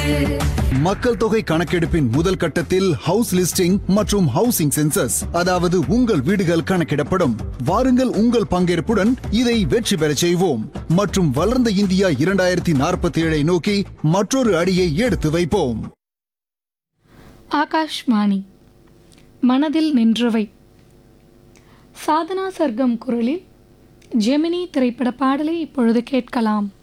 மக்கள் தொகை கணக்கெடுப்பின் முதல் கட்டத்தில் ஹவுஸ் லிஸ்டிங் மற்றும் ஹவுசிங் சென்சஸ், அதாவது உங்கள் வீடுகள் கணக்கிடப்படும். வாருங்கள், உங்கள் பங்கேற்புடன் இதை வெற்றி பெறச் செய்வோம் மற்றும் வளர்ந்த இந்தியா 2047 நோக்கி மற்றொரு அடியை எடுத்து வைப்போம். ஆகாஷ்வாணி மனதில் நின்றவை. சாதனா சர்க்கம் குரலில் ஜெமினி திரைப்பட பாடலை இப்பொழுது கேட்கலாம்.